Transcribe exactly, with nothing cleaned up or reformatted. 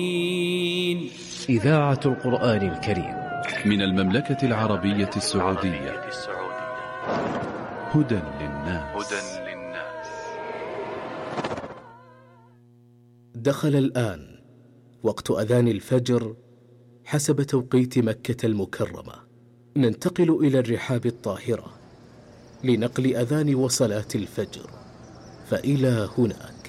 إذاعة القرآن الكريم من المملكة العربية السعودية. هدى للناس. دخل الآن وقت أذان الفجر حسب توقيت مكة المكرمة. ننتقل إلى الرحاب الطاهرة لنقل أذان وصلاة الفجر، فإلى هناك.